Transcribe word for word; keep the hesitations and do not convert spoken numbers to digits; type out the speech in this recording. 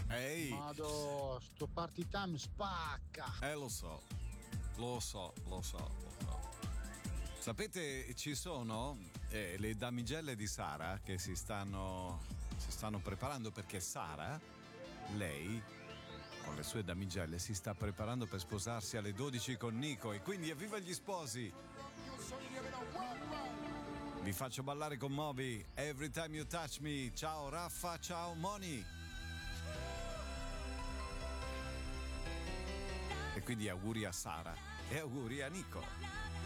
Ehi! Vado, sto party time spacca! Eh, lo so, lo so, lo so, lo so. Sapete, ci sono eh, le damigelle di Sara che si stanno, si stanno preparando, perché Sara, lei, con le sue damigelle, si sta preparando per sposarsi alle dodici con Nico, e quindi evviva gli sposi! Vi faccio ballare con Moby, Every Time You Touch Me. Ciao Raffa, ciao Moni. E quindi auguri a Sara e auguri a Nico.